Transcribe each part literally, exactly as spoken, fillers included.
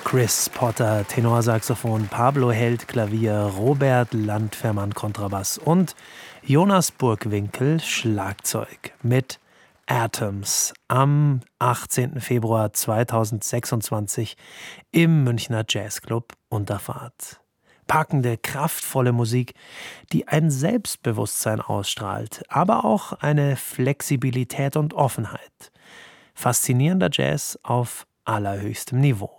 Chris Potter Tenorsaxophon, Pablo Held Klavier, Robert Landfermann Kontrabass und Jonas Burgwinkel Schlagzeug mit Atoms am achtzehnten Februar zweitausendsechsundzwanzig im Münchner Jazzclub Unterfahrt. Packende, kraftvolle Musik, die ein Selbstbewusstsein ausstrahlt, aber auch eine Flexibilität und Offenheit. Faszinierender Jazz auf allerhöchstem Niveau.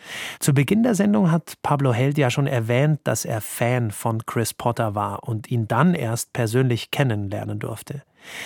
Zu Beginn der Sendung hat Pablo Held ja schon erwähnt, dass er Fan von Chris Potter war und ihn dann erst persönlich kennenlernen durfte.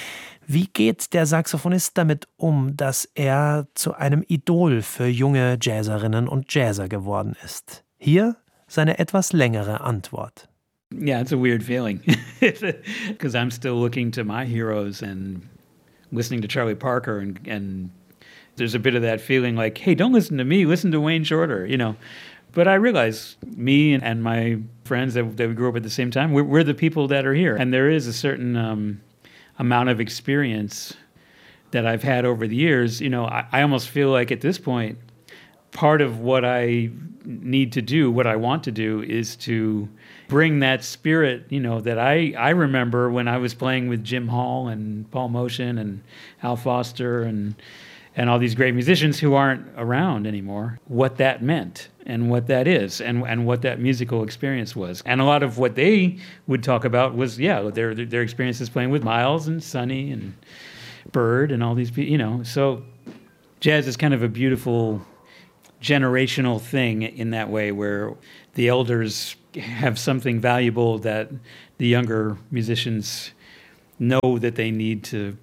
Wie geht der Saxophonist damit um, dass er zu einem Idol für junge Jazzerinnen und Jazzer geworden ist? Hier seine etwas längere Antwort. Yeah, it's a weird feeling because I'm still looking to my heroes and listening to Charlie Parker and, and there's a bit of that feeling like, hey, don't listen to me, listen to Wayne Shorter, you know. But I realize me and, and my friends that, that we grew up at the same time, we're, we're the people that are here. And there is a certain um, amount of experience that I've had over the years. You know, I, I almost feel like at this point, part of what I need to do, what I want to do, is to bring that spirit, you know, that I, I remember when I was playing with Jim Hall and Paul Motion and Al Foster and and all these great musicians who aren't around anymore, what that meant and what that is and, and what that musical experience was. And a lot of what they would talk about was, yeah, their their experiences playing with Miles and Sonny and Bird and all these people, you know. So jazz is kind of a beautiful generational thing in that way where the elders have something valuable that the younger musicians know that they need to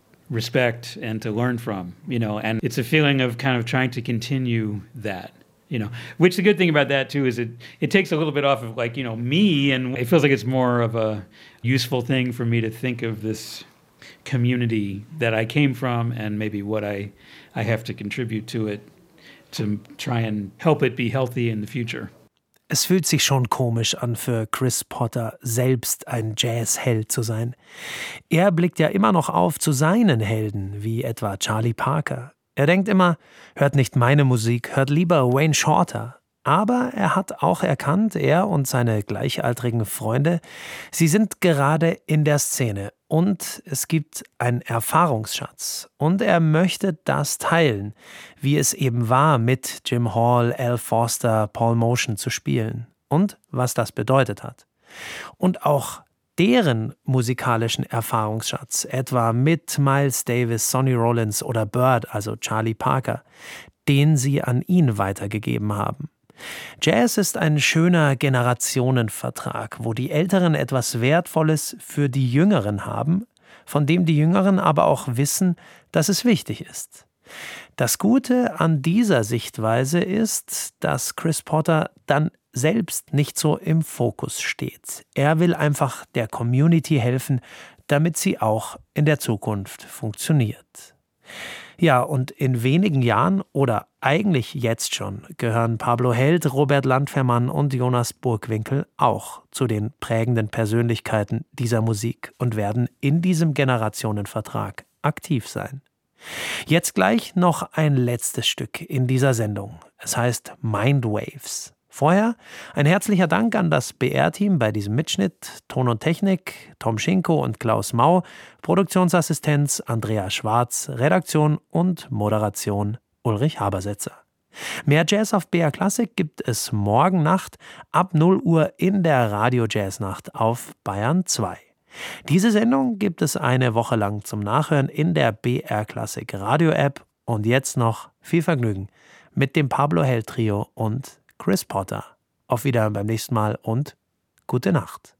respect and to learn from, you know, and it's a feeling of kind of trying to continue that, you know, which the good thing about that too is it, it takes a little bit off of like, you know, me, and it feels like it's more of a useful thing for me to think of this community that I came from and maybe what I, I have to contribute to it to try and help it be healthy in the future. Es fühlt sich schon komisch an, für Chris Potter selbst ein Jazzheld zu sein. Er blickt ja immer noch auf zu seinen Helden, wie etwa Charlie Parker. Er denkt immer, hört nicht meine Musik, hört lieber Wayne Shorter. Aber er hat auch erkannt, er und seine gleichaltrigen Freunde, sie sind gerade in der Szene und es gibt einen Erfahrungsschatz. Und er möchte das teilen, wie es eben war, mit Jim Hall, Al Foster, Paul Motion zu spielen und was das bedeutet hat. Und auch deren musikalischen Erfahrungsschatz, etwa mit Miles Davis, Sonny Rollins oder Bird, also Charlie Parker, den sie an ihn weitergegeben haben. Jazz ist ein schöner Generationenvertrag, wo die Älteren etwas Wertvolles für die Jüngeren haben, von dem die Jüngeren aber auch wissen, dass es wichtig ist. Das Gute an dieser Sichtweise ist, dass Chris Potter dann selbst nicht so im Fokus steht. Er will einfach der Community helfen, damit sie auch in der Zukunft funktioniert. Ja, und in wenigen Jahren oder eigentlich jetzt schon gehören Pablo Held, Robert Landfermann und Jonas Burgwinkel auch zu den prägenden Persönlichkeiten dieser Musik und werden in diesem Generationenvertrag aktiv sein. Jetzt gleich noch ein letztes Stück in dieser Sendung. Es heißt Mindwaves. Vorher ein herzlicher Dank an das B R-Team bei diesem Mitschnitt, Ton und Technik, Tom Schinko und Klaus Mau, Produktionsassistenz Andrea Schwarz, Redaktion und Moderation Ulrich Habersetzer. Mehr Jazz auf B R Classic gibt es morgen Nacht ab null Uhr in der Radio Jazz Nacht auf Bayern zwei. Diese Sendung gibt es eine Woche lang zum Nachhören in der B R Classic Radio App und jetzt noch viel Vergnügen mit dem Pablo Held Trio und Chris Potter. Auf Wiedersehen beim nächsten Mal und gute Nacht.